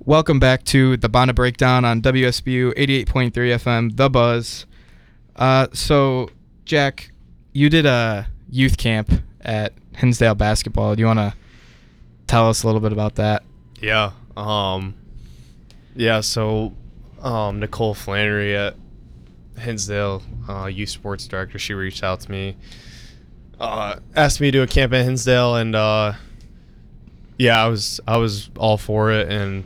Welcome back to the Bonda Breakdown on WSBU 88.3 FM, The Buzz. So, Jack, you did a youth camp at Hinsdale Basketball. Do you want to tell us a little bit about that? Yeah. So Nicole Flannery at Hinsdale, youth sports director, she reached out to me, asked me to do a camp at Hinsdale, and I was all for it, and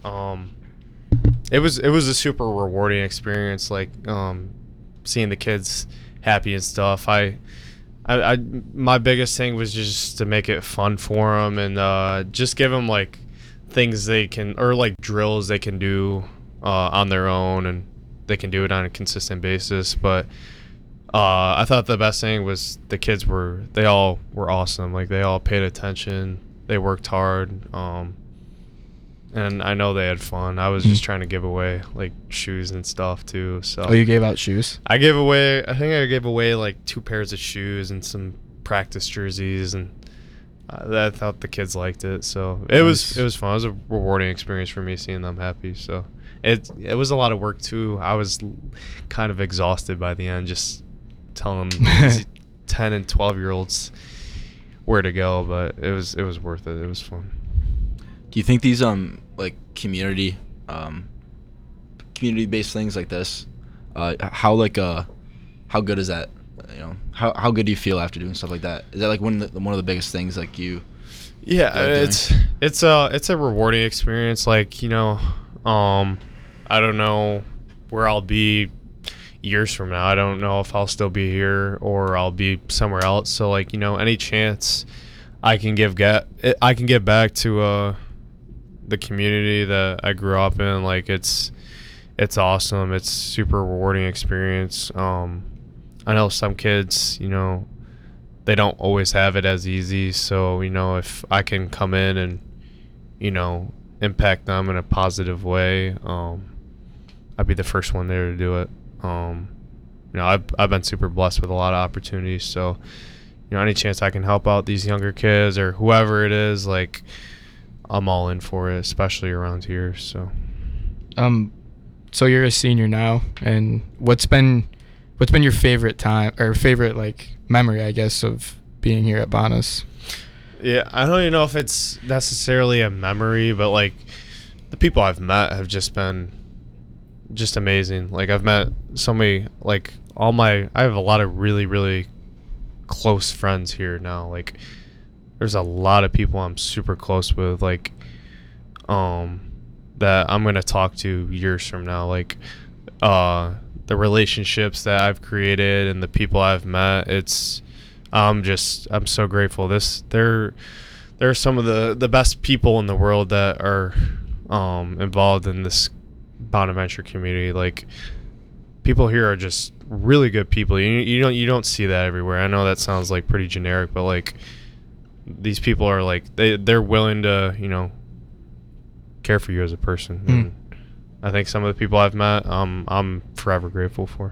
it was a super rewarding experience, like seeing the kids happy and stuff. I my biggest thing was just to make it fun for them, and just give them like things they can, or like drills they can do on their own, and they can do it on a consistent basis. But I thought the best thing was the kids they all were awesome. Like, they all paid attention, they worked hard, and I know they had fun. I was just trying to give away like shoes and stuff too. So Oh, you gave out shoes? I think I gave away like 2 pairs of shoes and some practice jerseys, and I thought the kids liked it. So it was fun. It was a rewarding experience for me, seeing them happy. So it was a lot of work too. I was kind of exhausted by the end, just telling them these 10 and 12-year-olds where to go, but it was worth it. It was fun. Do you think these like community based things like this, how good is that? You know, how good do you feel after doing stuff like that? Is that like one of the biggest things like you? Yeah, it's a rewarding experience. Like, you know, I don't know where I'll be years from now. I don't know if I'll still be here or I'll be somewhere else. So, like, you know, any chance I can give back to the community that I grew up in, like, it's awesome. It's super rewarding experience. I know some kids, you know, they don't always have it as easy. So, you know, if I can come in and, you know, impact them in a positive way, I'd be the first one there to do it. You know, I've been super blessed with a lot of opportunities. So, you know, any chance I can help out these younger kids or whoever it is, like, I'm all in for it, especially around here. So, so you're a senior now, and what's been your favorite time or favorite like memory, I guess, of being here at Bonus? Yeah, I don't even know if it's necessarily a memory, but like the people I've met have just been just amazing. Like, I've met so many, like I have a lot of really, really close friends here now. Like, there's a lot of people I'm super close with, like, that I'm going to talk to years from now. Like, the relationships that I've created and the people I've met, I'm so grateful. There are some of the best people in the world that are involved in this Bonaventure community. Like, people here are just really good people. You don't see that everywhere. I know that sounds like pretty generic, but like, these people are like, they're willing to, you know, care for you as a person. And I think some of the people I've met, I'm forever grateful for.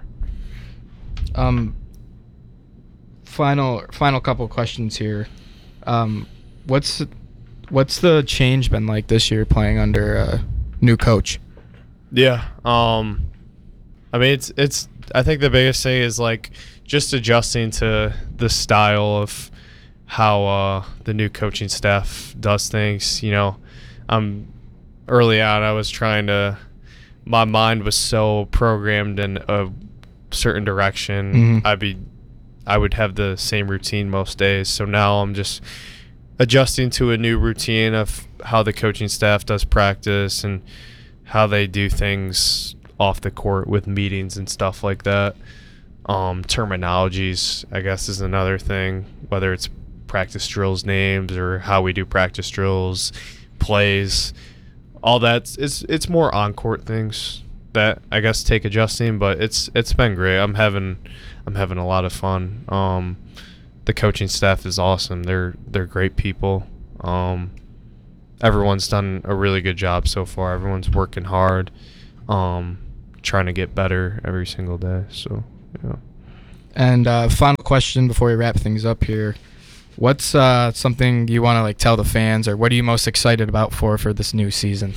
Final couple questions here. What's the change been like this year playing under a new coach? Yeah. I mean, it's I think the biggest thing is like just adjusting to the style of how the new coaching staff does things. You know, early on I was my mind was so programmed in a certain direction. I would have the same routine most days. So now I'm just adjusting to a new routine of how the coaching staff does practice and how they do things off the court with meetings and stuff like that. Terminologies, I guess, is another thing, whether it's practice drills names or how we do practice drills, plays, all that. It's more on-court things that I guess take adjusting, but it's been great. I'm having a lot of fun. The coaching staff is awesome. They're great people. Everyone's done a really good job so far. Everyone's working hard, trying to get better every single day. So, yeah. And final question before we wrap things up here. What's something you want to like tell the fans, or what are you most excited about for this new season?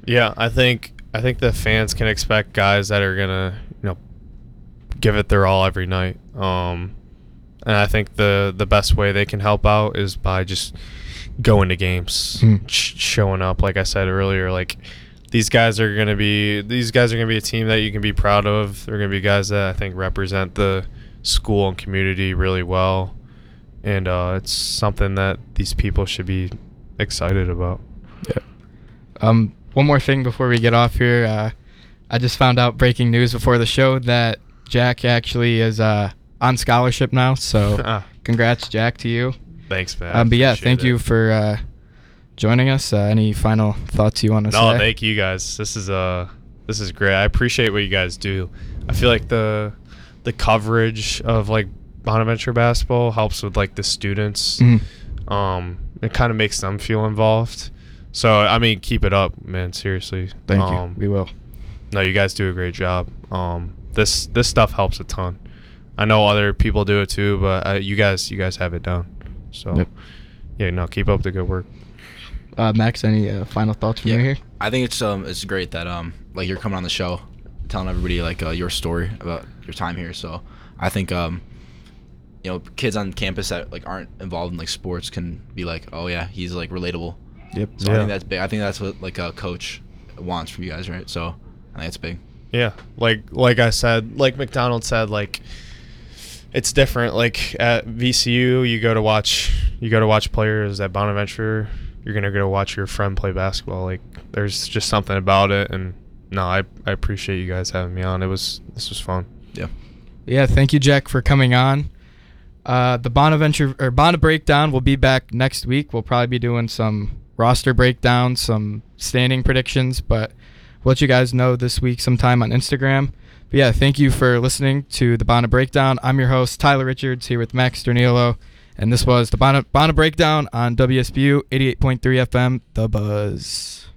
Yeah, I think the fans can expect guys that are gonna give it their all every night. And I think the best way they can help out is by just going to games, showing up. Like I said earlier, like these guys are gonna be a team that you can be proud of. They're gonna be guys that I think represent the school and community really well, and it's something that these people should be excited about. Yeah. One more thing before we get off here. I just found out breaking news before the show that Jack actually is on scholarship now. So congrats, Jack, to you. Thanks, man. But yeah, thank you for joining us. Any final thoughts you want to say? No, thank you guys. This is great. I appreciate what you guys do. I feel like the coverage of like Bonaventure basketball helps with like the students. It kind of makes them feel involved. So I mean, keep it up, man. Seriously. Thank you. We will. No, you guys do a great job. This stuff helps a ton. I know other people do it too, but you guys have it down. So yeah, no, keep up the good work. Max, any final thoughts from you here? I think it's great that like you're coming on the show, telling everybody like your story about your time here. So I think kids on campus that like aren't involved in like sports can be like, oh yeah, he's like relatable. Yep. So I think that's big. I think that's what like a coach wants from you guys, right? So I think it's big. Yeah, like I said, like McDonald said, like it's different. Like at VCU, you go to watch players. At Bonaventure, you're gonna go watch your friend play basketball. Like there's just something about it. And no, I appreciate you guys having me on. This was fun. Yeah. Thank you, Jack, for coming on. The Bonaventure or Bona Breakdown will be back next week. We'll probably be doing some roster breakdowns, some standing predictions, but we'll let you guys know this week sometime on Instagram. But yeah, thank you for listening to the Bona Breakdown. I'm your host, Tyler Richards, here with Max Sturniolo, and this was the Bona Breakdown on WSBU 88.3 FM, The Buzz.